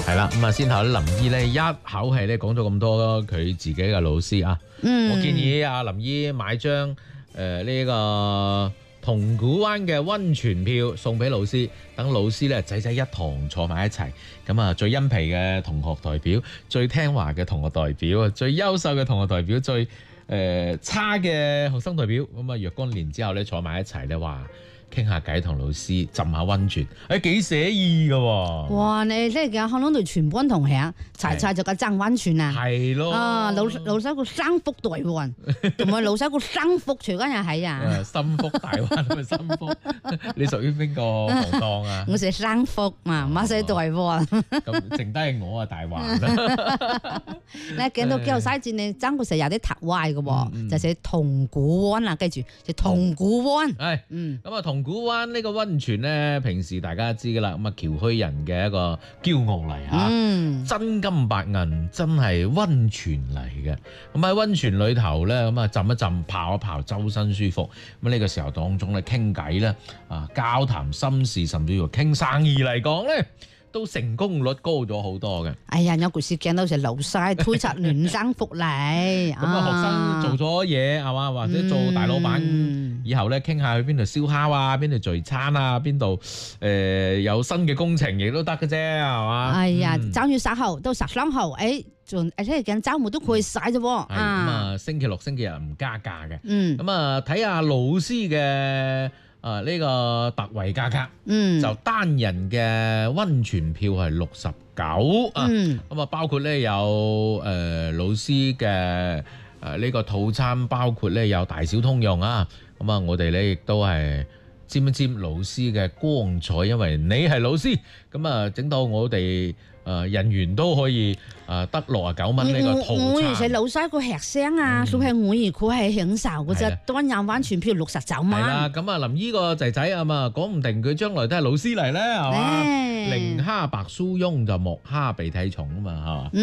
係啦，咁啊，先頭林姨咧一口氣咧講咗咁多佢自己嘅老師啊。我建議阿林姨買張呢個銅鼓灣嘅溫泉票送俾老師，等老師咧仔仔一堂坐埋一齊。咁啊，最恩皮嘅同學代表，最聽話嘅同學代表，最優秀嘅同學代表，最差嘅學生代表。咁啊，若干年之後咧坐埋一齊咧話。傾下偈同老師浸下溫泉，幾寫意㗎喎！ 哇！你即係嘅，可能對全班同學齊就個浸溫泉啊！ 係咯， 啊老細個生福代運，同埋老細個生福除緊又係啊！ 心福大灣咪心福，你屬於邊個行當啊？ 我寫生福嘛，馬寫代運。 咁剩低係我啊大環啦！ 你見到幾號西戰，你爭個成日有啲頭歪嘅喎，就寫銅鼓灣啦，記住就銅鼓灣。 係，咁啊銅鼓灣呢個溫泉咧，平時大家知噶啦，咁啊僑墟人嘅一個驕傲嚟嚇，真金白銀，真係溫泉嚟嘅。咁喺溫泉裏頭咧，咁啊浸一浸，泡一泡，周身舒服。咁呢個時候當中咧傾偈咧，交談心事，甚至乎傾生意嚟講咧，都成功率高咗好多嘅。 哎呀，有故事見到就老細推出暖生福利， 咁學生做咗嘢係嘛，或者做大老闆，以後咧傾下去邊度燒烤啊，邊度聚餐啊，邊度有新嘅工程亦都得嘅啫，係嘛？ 哎呀，3月10號到13號，仲即係緊週末都可以使啫喎。 咁啊，星期六、星期日唔加價嘅。咁啊，睇下老師嘅。呢個特惠價格，就單人嘅溫泉票係69啊，咁啊包括咧有老師嘅呢個套餐，包括咧有大小通用啊，咁啊我哋咧亦都係沾一沾老師嘅光彩，因為你係老師，咁啊整到我哋人員都可以得69蚊呢個套餐。 我而且老細個學生啊，小朋友佢係享受嗰隻單人溫泉票69蚊。係啦，咁啊林姨個仔仔啊嘛，講唔定佢將來都係老師嚟咧，係嘛？寧蝦白酥翁就莫蝦鼻涕蟲啊嘛，係嘛？